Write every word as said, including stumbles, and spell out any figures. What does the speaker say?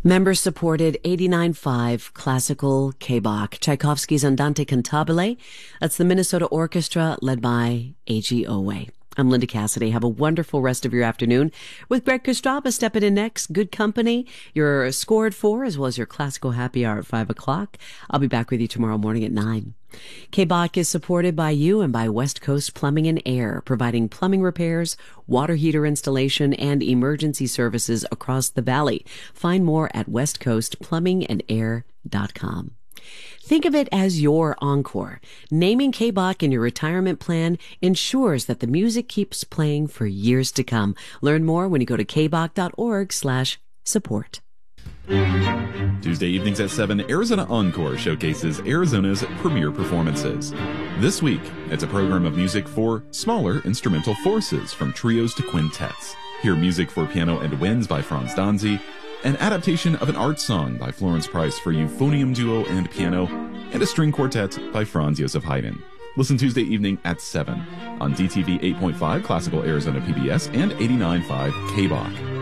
Member-supported eighty-nine point five classical K-Bach, Tchaikovsky's Andante Cantabile. That's the Minnesota Orchestra led by A G Owe. I'm Linda Cassidy. Have a wonderful rest of your afternoon with Greg Kostraba stepping in next. Good company. Your score at four as well as your classical happy hour at five o'clock. I'll be back with you tomorrow morning at nine. K-Bach is supported by you and by West Coast Plumbing and Air, providing plumbing repairs, water heater installation, and emergency services across the valley. Find more at west coast plumbing and air dot com. Think of it as your encore. Naming K-Bach in your retirement plan ensures that the music keeps playing for years to come. Learn more when you go to kbach.org slash support. Tuesday evenings at seven, Arizona Encore showcases Arizona's premier performances. This week, it's a program of music for smaller instrumental forces, from trios to quintets. Hear music for piano and winds by Franz Danzi, an adaptation of an art song by Florence Price for euphonium duo and piano, and a string quartet by Franz Joseph Haydn. Listen Tuesday evening at seven on D T V eight point five Classical Arizona P B S and eighty-nine point five K-Bach.